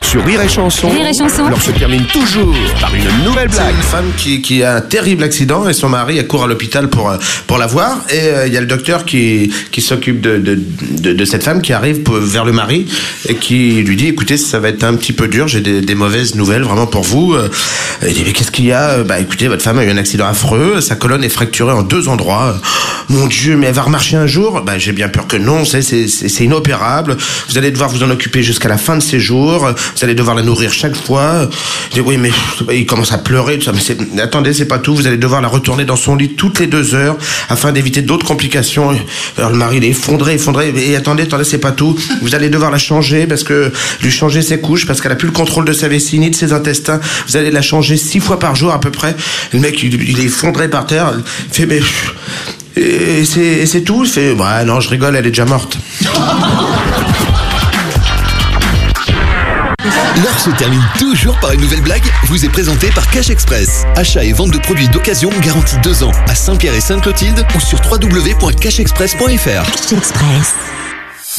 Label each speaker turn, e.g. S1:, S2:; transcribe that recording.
S1: Sur Rire et Chanson,
S2: Rire et Chanson.
S1: l'on se termine toujours par une nouvelle
S3: C'est
S1: blague.
S3: une femme qui a un terrible accident et son mari elle court à l'hôpital pour la voir et il y a le docteur qui s'occupe de cette femme qui arrive vers le mari et qui lui dit écoutez ça va être un petit peu dur, j'ai des mauvaises nouvelles vraiment pour vous. Il dit mais qu'est-ce qu'il y a? Bah écoutez votre femme a eu un accident affreux, sa colonne est fracturée en 2 endroits. Mon Dieu mais elle va remarcher un jour? Bah j'ai bien peur que non, c'est inopérable, vous allez devoir vous en occuper jusqu'à la fin de ses jours, vous allez devoir la nourrir chaque fois. Il dit oui mais il commence à pleurer tout ça, mais attendez c'est pas tout, vous allez devoir la retourner dans son lit toutes les 2 heures afin d'éviter d'autres complications. Alors le mari il est effondré et attendez c'est pas tout, vous allez devoir la changer lui changer ses couches parce qu'elle a plus le contrôle de sa vessie ni de ses intestins, vous allez la changer 6 fois par jour à peu près. Le mec il est effondré par terre, il fait mais et c'est tout, il fait bah non je rigole, elle est déjà morte.
S4: L'heure se termine toujours par une nouvelle blague, vous est présentée par Cash Express. Achat et vente de produits d'occasion garantis 2 ans à Saint-Pierre et Sainte-Clotilde ou sur www.cashexpress.fr.
S5: Cash Express.